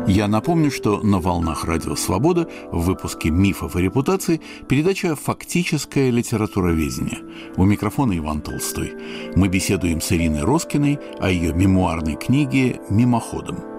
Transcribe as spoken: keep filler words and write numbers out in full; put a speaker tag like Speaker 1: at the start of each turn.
Speaker 1: Я напомню, что на «Волнах Радио Свобода» в выпуске «Мифов и репутаций» передача «Фактическое литературоведение». У микрофона Иван Толстой. Мы беседуем с Ириной Роскиной о ее мемуарной книге «Мимоходом».